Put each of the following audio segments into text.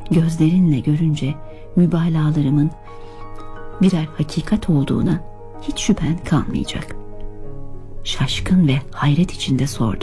gözlerinle görünce mübalağalarımın birer hakikat olduğuna hiç şüphen kalmayacak. Şaşkın ve hayret içinde sordu.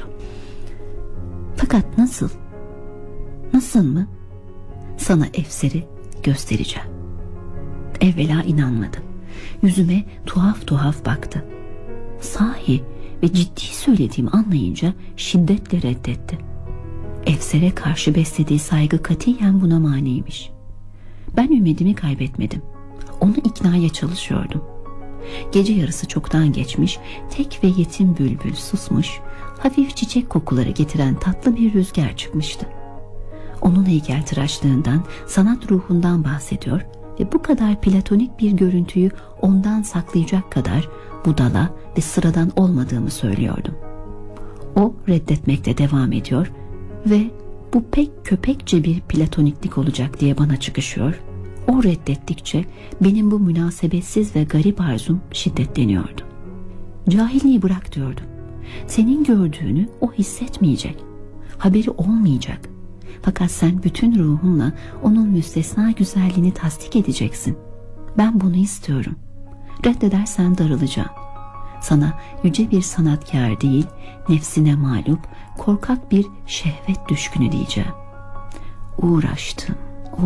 Fakat nasıl? Nasıl mı? Sana Evser'i göstereceğim. Evvela inanmadı. Yüzüme tuhaf tuhaf baktı. Sahi ve ciddi söylediğimi anlayınca şiddetle reddetti. Evser'e karşı beslediği saygı katiyen buna maniymiş. Ben ümidimi kaybetmedim. Onu iknaya çalışıyordum. Gece yarısı çoktan geçmiş, tek ve yetim bülbül susmuş, hafif çiçek kokuları getiren tatlı bir rüzgar çıkmıştı. Onun heykeltıraşlığından, sanat ruhundan bahsediyor ve bu kadar platonik bir görüntüyü ondan saklayacak kadar budala ve sıradan olmadığımı söylüyordum. O reddetmekte devam ediyor ve bu pek köpekçe bir platoniklik olacak diye bana çıkışıyor. O reddettikçe benim bu münasebetsiz ve garip arzum şiddetleniyordu. Cahilliği bırak diyordum. Senin gördüğünü o hissetmeyecek. Haberi olmayacak. Fakat sen bütün ruhunla onun müstesna güzelliğini tasdik edeceksin. Ben bunu istiyorum. Reddedersen darılacağım. Sana yüce bir sanatkar değil, nefsine mağlup, korkak bir şehvet düşkünü diyeceğim. Uğraştım.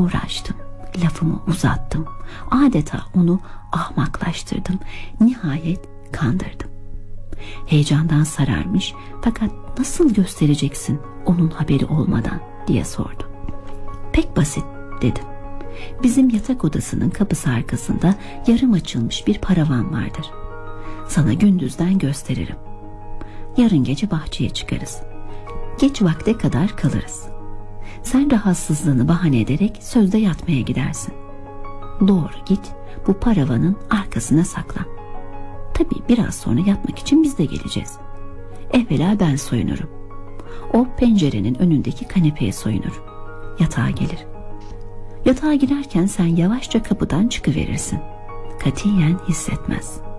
Lafımı uzattım. Adeta onu ahmaklaştırdım. Nihayet kandırdım. Heyecandan sararmış, fakat nasıl göstereceksin onun haberi olmadan diye sordu. Pek basit dedim. Bizim yatak odasının kapısı arkasında yarım açılmış bir paravan vardır. Sana gündüzden gösteririm. Yarın gece bahçeye çıkarız. Geç vakte kadar kalırız. Sen rahatsızlığını bahane ederek sözde yatmaya gidersin. Doğru git, bu paravanın arkasına saklan. Tabii biraz sonra yatmak için biz de geleceğiz. Evvela ben soyunurum. O pencerenin önündeki kanepeye soyunur. Yatağa gelir. Yatağa girerken sen yavaşça kapıdan çıkıverirsin. Katiyen hissetmez.